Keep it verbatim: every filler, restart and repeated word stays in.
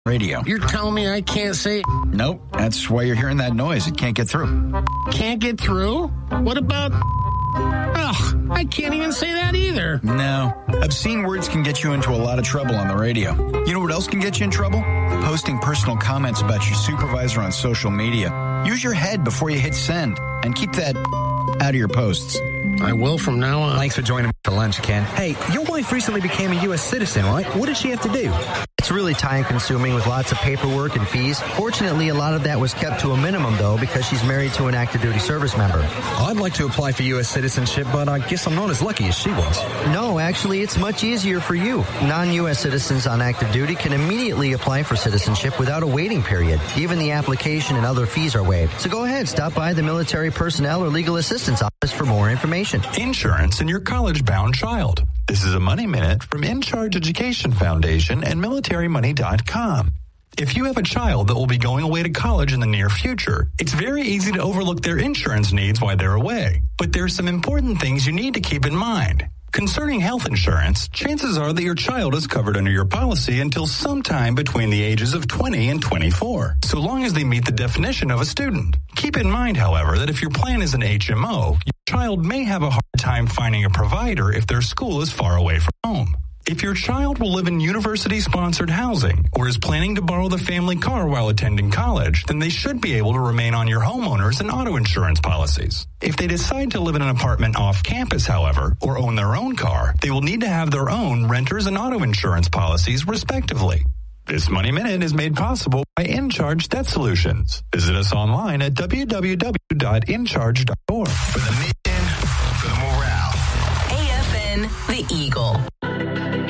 Radio. You're telling me I can't say... Nope, that's why you're hearing that noise. It can't get through. Can't get through? What about... Ugh, I can't even say that either. No. Obscene words can get you into a lot of trouble on the radio. You know what else can get you in trouble? Posting personal comments about your supervisor on social media. Use your head before you hit send, and keep that out of your posts. I will from now on. Thanks for joining me for lunch, Ken. Hey, your wife recently became a U S citizen, right? What did she have to do? It's really time-consuming with lots of paperwork and fees. Fortunately, a lot of that was kept to a minimum, though, because she's married to an active-duty service member. I'd like to apply for U S citizenship, but I guess I'm not as lucky as she was. No, actually, it's much easier for you. Non-U S citizens on active duty can immediately apply for citizenship without a waiting period. Even the application and other fees are waived. So go ahead, stop by the Military Personnel or Legal Assistance Office for more information. Insurance and your college-bound child. This is a Money Minute from In Charge Education Foundation and military money dot com. If you have a child that will be going away to college in the near future, it's very easy to overlook their insurance needs while they're away. But there's some important things you need to keep in mind. Concerning health insurance, chances are that your child is covered under your policy until sometime between the ages of twenty and twenty-four, so long as they meet the definition of a student. Keep in mind, however, that if your plan is an H M O, your child may have a hard time finding a provider if their school is far away from home. If your child will live in university-sponsored housing or is planning to borrow the family car while attending college, then they should be able to remain on your homeowners and auto insurance policies. If they decide to live in an apartment off campus, however, or own their own car, they will need to have their own renters and auto insurance policies, respectively. This Money Minute is made possible by InCharge Debt Solutions. Visit us online at w w w dot in charge dot org. For the mission, for the morale. A F N, The Eagle.